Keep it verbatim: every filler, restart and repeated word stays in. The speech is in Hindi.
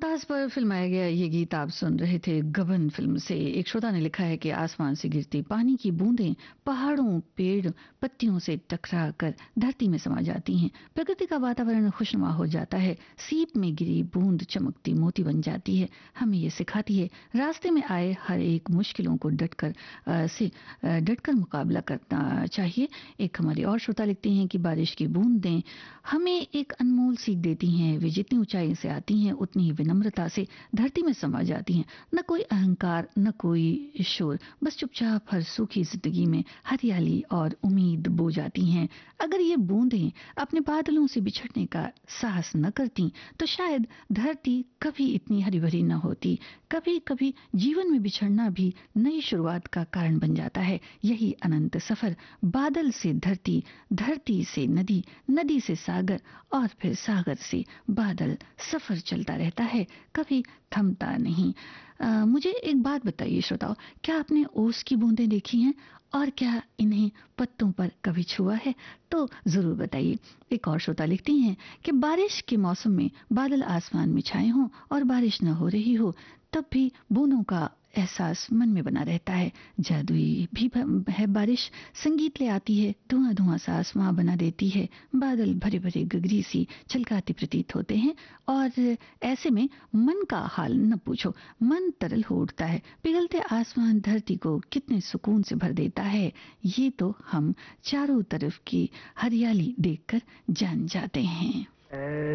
मुमताज पर फिल्माया गया ये गीत आप सुन रहे थे गबन फिल्म से। एक श्रोता ने लिखा है कि आसमान से गिरती पानी की बूंदें पहाड़ों, पेड़, पत्तियों से टकरा कर धरती में समा जाती हैं। प्रकृति का वातावरण खुशनुमा हो जाता है। सीप में गिरी बूंद चमकती मोती बन जाती है। हमें ये सिखाती है रास्ते में आए हर एक मुश्किलों को डटकर से डटकर मुकाबला करना चाहिए। एक हमारे और श्रोता लिखते हैं कि बारिश की बूंदें हमें एक अनमोल सीख देती हैं। वे जितनी ऊंचाई से आती हैं उतनी ही विनम्रता से धरती में समा जाती हैं। न कोई अहंकार, न कोई शोर, बस चुपचाप हर सूखी जिंदगी में हरियाली और उम्मीद बो जाती हैं। अगर ये बूंदें अपने बादलों से बिछड़ने का साहस न करती तो शायद धरती कभी इतनी हरी भरी न होती। कभी कभी जीवन में बिछड़ना भी नई शुरुआत का कारण बन जाता है। यही अनंत सफर, बादल से धरती, धरती से नदी, नदी से सागर और फिर सागर से बादल, सफर चलता रहता है, कभी थमता नहीं। आ, मुझे एक बात बताइए श्रोताओ, क्या आपने ओस की बूंदें देखी हैं और क्या इन्हें पत्तों पर कभी छुआ है? तो जरूर बताइए। एक और श्रोता लिखती हैं कि बारिश के मौसम में बादल आसमान में छाए हों और बारिश न हो रही हो, तब भी बूंदों का एहसास मन में बना रहता है। जादुई भी है बारिश, संगीत ले आती है, धुआं धुआं सा आसमां बना देती है। बादल भरे भरे गगरी सी छलकाते प्रतीत होते हैं और ऐसे में मन का हाल न पूछो, मन तरल हो उठता है। पिघलते आसमान धरती को कितने सुकून से भर देता है, ये तो हम चारों तरफ की हरियाली देखकर जान जाते हैं।